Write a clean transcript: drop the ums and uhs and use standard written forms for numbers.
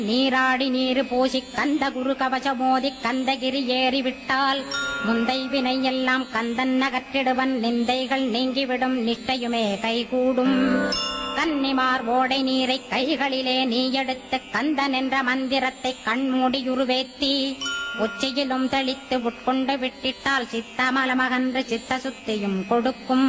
நீராடி நீரு பூசிக் கந்த குரு கவசமோதிக் கந்தகிரி ஏறிவிட்டால் முந்தை வினை எல்லாம் கந்தன் நகற்றிடுவன் நிந்தைகள் நீங்கிவிடும் நிஷ்டையுமே கைகூடும். கன்னிமார் ஓடை நீரை கைகளிலே நீ எடுத்து கந்தன் என்ற மந்திரத்தை கண்மூடியுருவேத்தி உச்சியிலும் தெளித்து உட்கொண்டு விட்டிட்டால் சித்தமலமகன்று சித்த சுத்தியும் கொடுக்கும்.